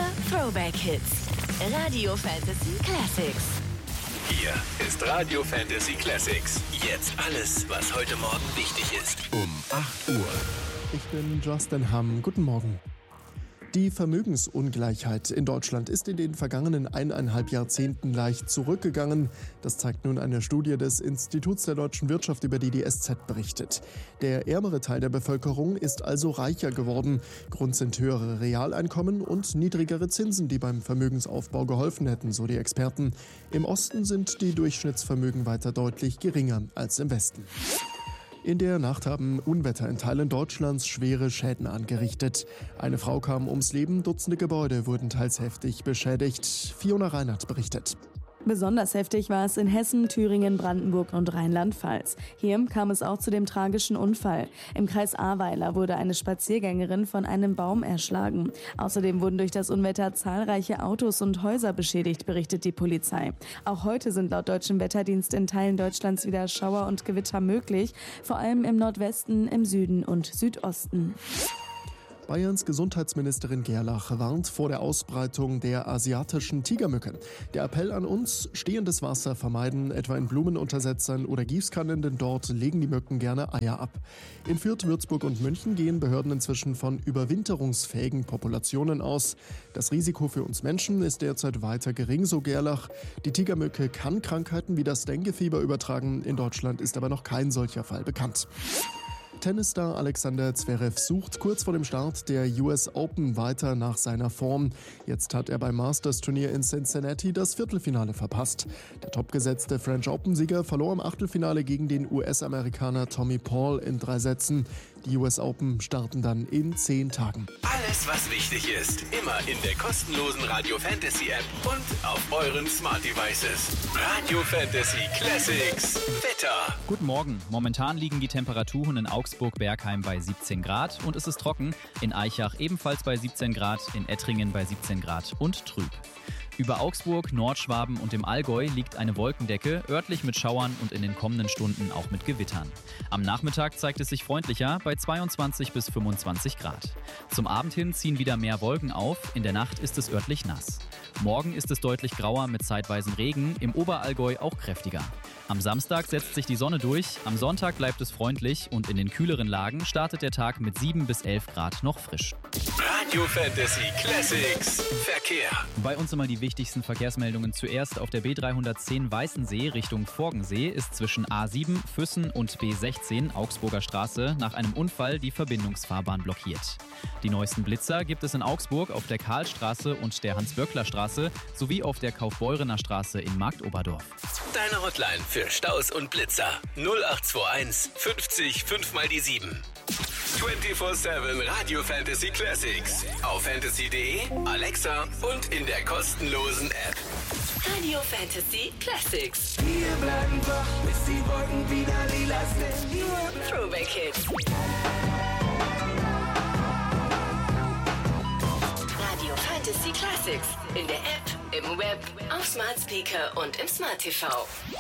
Throwback Hits. Radio Fantasy Classics. Hier ist Radio Fantasy Classics. Jetzt alles, was heute Morgen wichtig ist. Um 8 Uhr. Ich bin Justin Hamm. Guten Morgen. Die Vermögensungleichheit in Deutschland ist in den vergangenen 1,5 Jahrzehnten leicht zurückgegangen. Das zeigt nun eine Studie des Instituts der deutschen Wirtschaft, über die SZ berichtet. Der ärmere Teil der Bevölkerung ist also reicher geworden. Grund sind höhere Realeinkommen und niedrigere Zinsen, die beim Vermögensaufbau geholfen hätten, so die Experten. Im Osten sind die Durchschnittsvermögen weiter deutlich geringer als im Westen. In der Nacht haben Unwetter in Teilen Deutschlands schwere Schäden angerichtet. Eine Frau kam ums Leben, Dutzende Gebäude wurden teils heftig beschädigt. Fiona Reinhardt berichtet. Besonders heftig war es in Hessen, Thüringen, Brandenburg und Rheinland-Pfalz. Hier kam es auch zu dem tragischen Unfall. Im Kreis Ahrweiler wurde eine Spaziergängerin von einem Baum erschlagen. Außerdem wurden durch das Unwetter zahlreiche Autos und Häuser beschädigt, berichtet die Polizei. Auch heute sind laut deutschem Wetterdienst in Teilen Deutschlands wieder Schauer und Gewitter möglich, vor allem im Nordwesten, im Süden und Südosten. Bayerns Gesundheitsministerin Gerlach warnt vor der Ausbreitung der asiatischen Tigermücke. Der Appell an uns: stehendes Wasser vermeiden, etwa in Blumenuntersetzern oder Gießkannen, denn dort legen die Mücken gerne Eier ab. In Fürth, Würzburg und München gehen Behörden inzwischen von überwinterungsfähigen Populationen aus. Das Risiko für uns Menschen ist derzeit weiter gering, so Gerlach. Die Tigermücke kann Krankheiten wie das Denguefieber übertragen. In Deutschland ist aber noch kein solcher Fall bekannt. Tennisstar Alexander Zverev sucht kurz vor dem Start der US Open weiter nach seiner Form. Jetzt hat er beim Masters-Turnier in Cincinnati das Viertelfinale verpasst. Der topgesetzte French Open-Sieger verlor im Achtelfinale gegen den US-Amerikaner Tommy Paul in 3 Sätzen. Die US Open starten dann in 10 Tagen. Alles, was wichtig ist, immer in der kostenlosen Radio Fantasy App und auf euren Smart Devices. Radio Fantasy Classics. Wetter. Guten Morgen. Momentan liegen die Temperaturen in Augsburg-Bergheim bei 17 Grad und es ist trocken. In Aichach ebenfalls bei 17 Grad, in Ettringen bei 17 Grad und trüb. Über Augsburg, Nordschwaben und dem Allgäu liegt eine Wolkendecke, örtlich mit Schauern und in den kommenden Stunden auch mit Gewittern. Am Nachmittag zeigt es sich freundlicher bei 22 bis 25 Grad. Zum Abend hin ziehen wieder mehr Wolken auf, in der Nacht ist es örtlich nass. Morgen ist es deutlich grauer mit zeitweisen Regen, im Oberallgäu auch kräftiger. Am Samstag setzt sich die Sonne durch, am Sonntag bleibt es freundlich und in den kühleren Lagen startet der Tag mit 7 bis 11 Grad noch frisch. Radio Fantasy Classics. Verkehr. Bei uns immer die wichtigsten Verkehrsmeldungen. Zuerst auf der B310 Weißensee Richtung Forgensee ist zwischen A7 Füssen und B16 Augsburger Straße nach einem Unfall die Verbindungsfahrbahn blockiert. Die neuesten Blitzer gibt es in Augsburg auf der Karlstraße und der Hans-Böckler-Straße sowie auf der Kaufbeurener Straße in Marktoberdorf. Deine Hotline für Staus und Blitzer 0821 50 5 mal die 7. 24/7 Radio Fantasy Classics. Auf fantasy.de, Alexa und in der kostenlosen App. Radio Fantasy Classics. Wir bleiben wach, bis die Wolken wieder lila sind. Throwback Hits. Radio Fantasy Classics. In der App, im Web, auf Smart Speaker und im Smart TV.